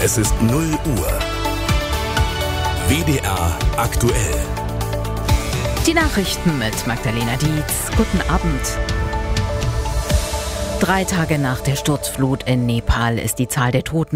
Es ist 0 Uhr. WDR aktuell. Die Nachrichten mit Magdalena Dietz. Guten Abend. 3 Tage nach der Sturzflut in Nepal ist die Zahl der Toten